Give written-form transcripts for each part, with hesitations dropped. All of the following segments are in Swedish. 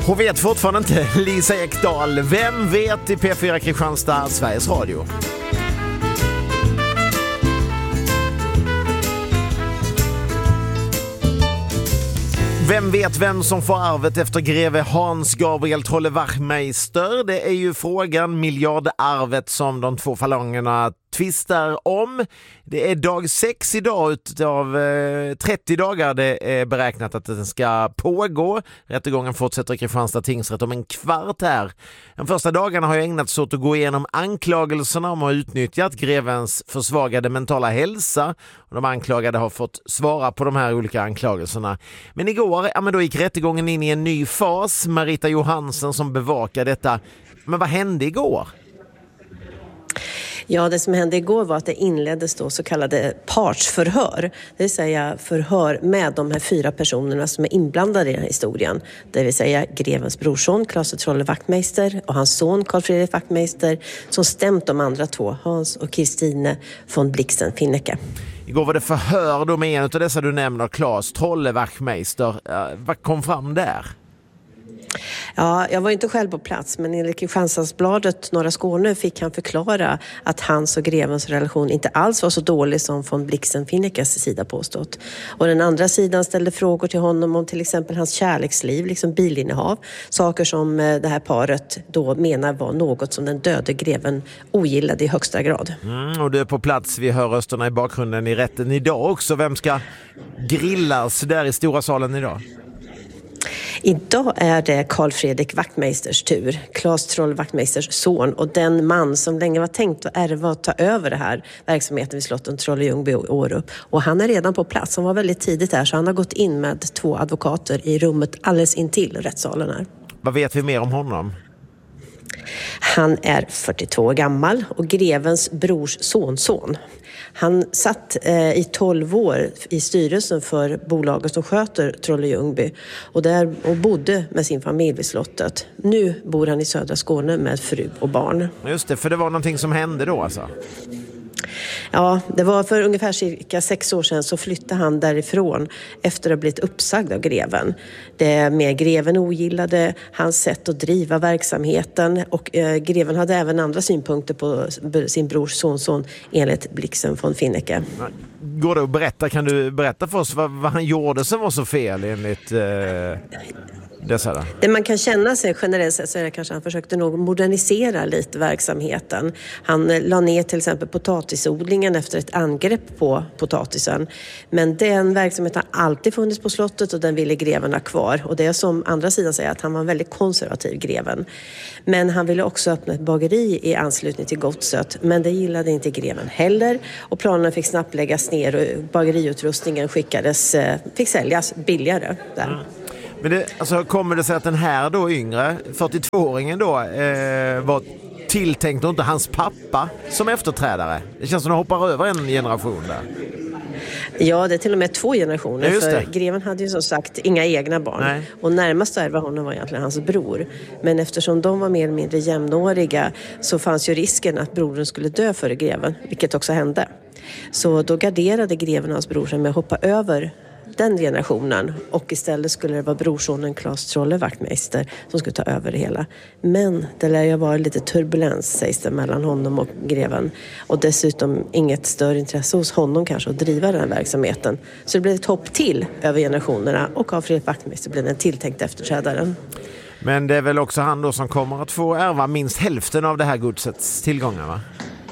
Hon vet fortfarande inte, Lisa Ekdahl. Vem vet i P4 Kristianstad, Sveriges Radio? Vem vet vem som får arvet efter greve Hans Gabriel Trolle Wachtmeister? Det är ju frågan, miljardarvet som de två falongerna tvistar om. Det är dag 6 idag utav 30 dagar det är beräknat att den ska pågå. Rättegången fortsätter i Kristianstad tingsrätt om en kvart här. De första dagarna har jag ägnats åt att gå igenom anklagelserna om att ha utnyttjat grevens försvagade mentala hälsa. Och de anklagade har fått svara på de här olika anklagelserna. Men igår, då gick rättegången in i en ny fas. Marita Johansen som bevakar detta. Men vad hände igår? Ja, det som hände igår var att det inleddes då så kallade partsförhör. Det vill säga förhör med de här 4 personerna som är inblandade i den här historien. Det vill säga grevens brorson, Claes Trolle Wachtmeister, och hans son Carl Fredrik Wachtmeister, som stämt de andra 2, Hans och Kristine von Blixen-Finnecke. Igår var det förhör då med en av dessa du nämner, Claes Trolle Wachtmeister. Vad kom fram där? Ja, jag var inte själv på plats, men enligt Kristianstadsbladet Norra Skåne fick han förklara att hans och grevens relation inte alls var så dålig som von Blixen-Finnekes sida påstått. Och den andra sidan ställde frågor till honom om till exempel hans kärleksliv, liksom bilinnehav. Saker som det här paret då menar var något som den döde greven ogillade i högsta grad. Och du är på plats, vi hör rösterna i bakgrunden i rätten idag också. Vem ska grillas där i stora salen idag? Idag är det Carl Fredrik Wachtmeisters tur, Claes Trolle Wachtmeisters son och den man som länge var tänkt att ärva och ta över det här verksamheten vid slotten Trolle Ljungby och Årup. Och han är redan på plats, han var väldigt tidigt här så han har gått in med 2 advokater i rummet alldeles intill rättssalen här. Vad vet vi mer om honom? Han är 42 år gammal och grevens brors sonson. Han satt i 12 år i styrelsen för bolaget som sköter Trolle Ljungby och bodde med sin familj vid slottet. Nu bor han i södra Skåne med fru och barn. Just det, för det var någonting som hände då alltså? Ja, det var för ungefär cirka 6 år sedan så flyttade han därifrån efter att ha blivit uppsagd av greven. Det med greven ogillade hans sätt att driva verksamheten och greven hade även andra synpunkter på sin brors sonson enligt Blixen von Finnecke. Går det att berätta, kan du berätta för oss vad han gjorde som var så fel enligt dessa där? Det man kan känna sig generellt sett så är det kanske han försökte nog modernisera lite verksamheten. Han la ner till exempel potatisodlingen efter ett angrepp på potatisen. Men den verksamheten har alltid funnits på slottet och den ville greven ha kvar. Och det är som andra sidan säger att han var en väldigt konservativ greven. Men han ville också öppna ett bageri i anslutning till godset. Men det gillade inte greven heller. Och planerna fick snabbt läggas ner och bageriutrustningen fick säljas billigare där. Men det, alltså, kommer det sig att den här då yngre, 42-åringen då, var tilltänkt och inte hans pappa som efterträdare? Det känns som att de hoppar över en generation där. Ja, det är till och med 2 generationer. Ja, för greven hade ju som sagt inga egna barn. Nej. Och närmast ärva honom var egentligen hans bror. Men eftersom de var mer eller mindre jämnåriga så fanns ju risken att brodern skulle dö före greven, vilket också hände. Så då garderade greven och hans bror med att hoppa över den generationen och istället skulle det vara brorsonen Claes Trolle Wachtmeister som skulle ta över det hela. Men det lär ju vara lite turbulens sägs det mellan honom och greven och dessutom inget större intresse hos honom kanske att driva den här verksamheten. Så det blev ett hopp till över generationerna och Carl Fredrik Wachtmeister blev den tilltänkta efterträdaren. Men det är väl också han då som kommer att få ärva minst hälften av det här godsets tillgångar, va?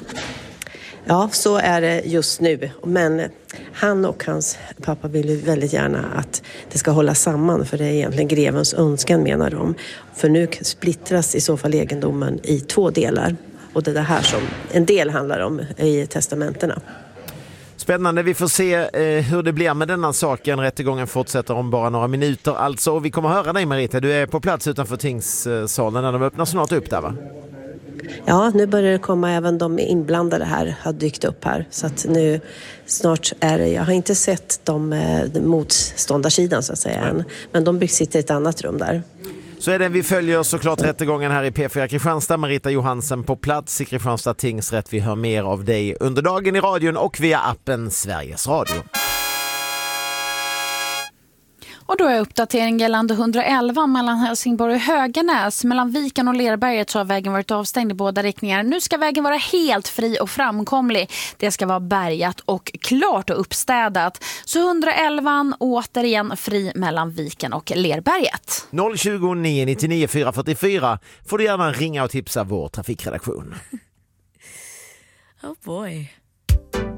Ja, så är det just nu. Men han och hans pappa vill ju väldigt gärna att det ska hålla samman. För det är egentligen grevens önskan menar de. För nu splittras i så fall egendomen i 2 delar. Och det är det här som en del handlar om i testamenterna. Spännande, vi får se hur det blir med denna saken. Rättegången fortsätter om bara några minuter. Alltså, vi kommer höra dig Marita. Du är på plats utanför tingssalen när de öppnar snart upp där, va? Ja, nu börjar det komma även de inblandade här har dykt upp här. Så att nu snart är det, jag har inte sett de motståndarsidan så att säga än. Men de sitter i ett annat rum där. Så är det, vi följer såklart rättegången här i P4 Kristianstad. Marita Johansen på plats i Kristianstad tingsrätt. Vi hör mer av dig under dagen i radion och via appen Sveriges Radio. Och då är uppdatering gällande 111 mellan Helsingborg och Höganäs. Mellan Viken och Lerberget så har vägen varit avstängd i båda riktningar. Nu ska vägen vara helt fri och framkomlig. Det ska vara bärgat och klart och uppstädat. Så 111 återigen fri mellan Viken och Lerberget. 020 999 444 får du gärna ringa och tipsa vår trafikredaktion. Oh boy.